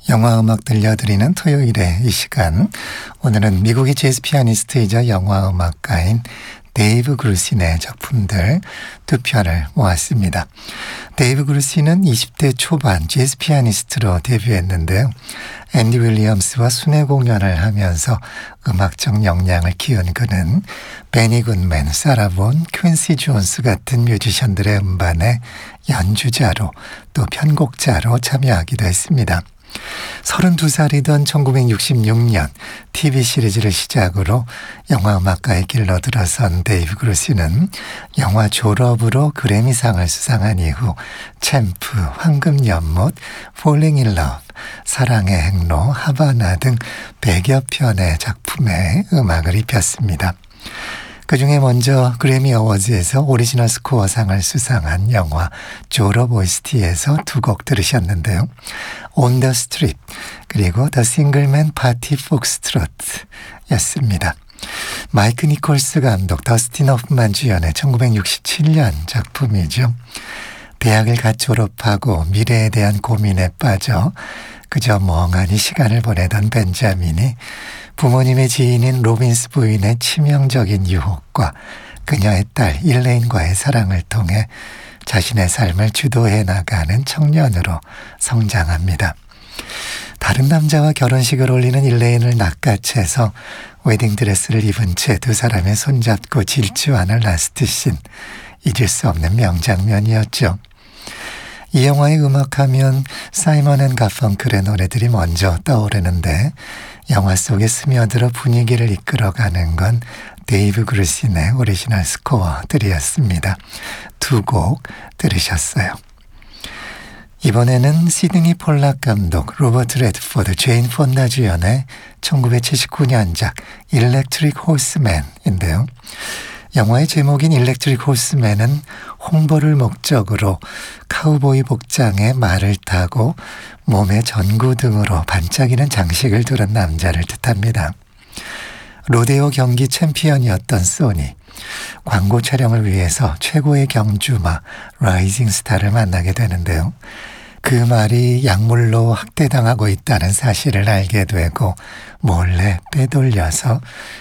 영화 음악 들려드리는 토요일의 이 시간, 오늘은 미국의 재즈 피아니스트이자 영화 음악가인 데이브 그루신의 작품들 두 편을 모았습니다. 데이브 그루신은 20대 초반 재즈 피아니스트로 데뷔했는데요. 앤디 윌리엄스와 순회 공연을 하면서 음악적 역량을 키운 그는 베니 굿맨, 사라 본, 퀸시 존스 같은 뮤지션들의 음반에 연주자로 또 편곡자로 참여하기도 했습니다. 32살이던 1966년 TV 시리즈를 시작으로 영화음악가의 길로 들어선 데이브 그루신은 영화 졸업으로 그래미상을 수상한 이후 챔프, 황금연못, Falling in Love, 사랑의 행로, 하바나 등 100여 편의 작품에 음악을 입혔습니다. 그 중에 먼저 그래미 어워즈에서 오리지널 스코어상을 수상한 영화 졸업 OST에서 두 곡 들으셨는데요. On the Strip 그리고 The Singleman Party Foxtrot 였습니다. 마이크 니콜스 감독, 더스틴 호프만 주연의 1967년 작품이죠. 대학을 갓 졸업하고 미래에 대한 고민에 빠져 그저 멍하니 시간을 보내던 벤자민이 부모님의 지인인 로빈스 부인의 치명적인 유혹과 그녀의 딸 일레인과의 사랑을 통해 자신의 삶을 주도해 나가는 청년으로 성장합니다. 다른 남자와 결혼식을 올리는 일레인을 낚아채서 웨딩드레스를 입은 채 두 사람의 손잡고 질주하는 라스트 씬, 잊을 수 없는 명장면이었죠. 이 영화의 음악하면 사이먼 앤 가펑클의 노래들이 먼저 떠오르는데 영화 속에 스며들어 분위기를 이끌어가는 건 데이브 그루신의 오리지널 스코어들이었습니다. 두 곡 들으셨어요. 이번에는 시드니 폴락 감독, 로버트 레드포드, 제인 폰다 주연의 1979년작 일렉트릭 호스맨인데요. 영화의 제목인 일렉트릭 호스맨은 홍보를 목적으로 카우보이 복장에 말을 타고 몸에 전구 등으로 반짝이는 장식을 두른 남자를 뜻합니다. 로데오 경기 챔피언이었던 소니, 광고 촬영을 위해서 최고의 경주마 라이징 스타를 만나게 되는데요. 그 말이 약물로 학대당하고 있다는 사실을 알게 되고 몰래 빼돌려서